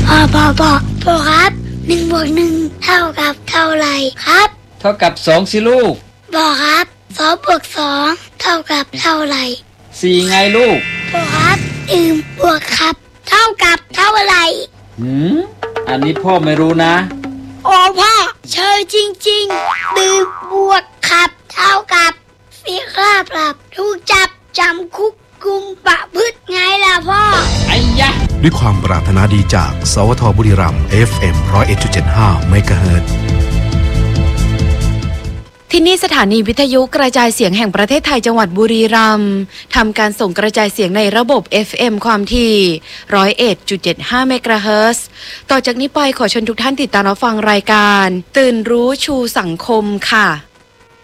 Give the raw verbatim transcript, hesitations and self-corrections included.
พ่อพ่อพ่อพ่อครับหนึ่งบวกหนึ่งเท่ากับเท่าไหร่ครับเท่ากับสองสิลูกพ่อครับสองบวกสองเท่ากับเท่าไหร่สี่ไงลูกพ่อครับหนึ่งบวกครับเท่ากับเท่าไหร่หืมอันนี้พ่อไม่รู้นะโอ้พ่อเชยจริงๆดื่มบวกครับเท่ากับสีคราบปรับถูกจับจำคุกกุมประพฤติไงล่ะพ่อไอ้ยะด้วยความปรารถนาดีจากสวทบุรีรัมย์ เอฟ เอ็ม หนึ่งร้อยเอ็ดจุดเจ็ดห้า เมกะเฮิรตซ์ที่นี่สถานีวิทยุกระจายเสียงแห่งประเทศไทยจังหวัดบุรีรัมย์ทำการส่งกระจายเสียงในระบบ เอฟ เอ็ม ความถี่ หนึ่งร้อยเอ็ดจุดเจ็ดห้า เมกะเฮิรตซ์ต่อจากนี้ไปขอเชิญทุกท่านติดตามรับฟังรายการตื่นรู้ชูสังคมค่ะ